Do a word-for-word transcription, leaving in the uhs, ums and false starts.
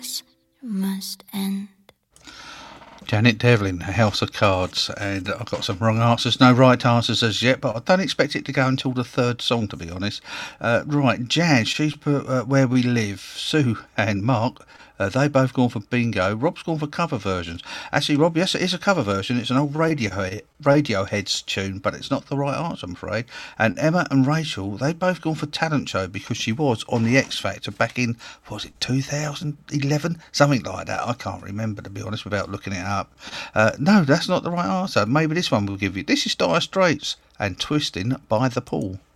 things must end. Janet Devlin, House of Cards, and I've got some wrong answers, no right answers as yet, but I don't expect it to go until the third song, to be honest. Uh, right, Jan, she's put uh, Where We Live. Sue and Mark, uh, they both gone for bingo. Rob's gone for cover versions. Actually, Rob, yes, it is a cover version. It's an old Radiohead, Radiohead's tune, but it's not the right answer, I'm afraid. And Emma and Rachel, they both gone for Talent Show because she was on the X Factor back in, what was it, two thousand eleven? Something like that. I can't remember, to be honest, without looking it up. Uh, no, that's not the right answer. Maybe this one will give you. This is Dire Straits and Twisting by the Pool.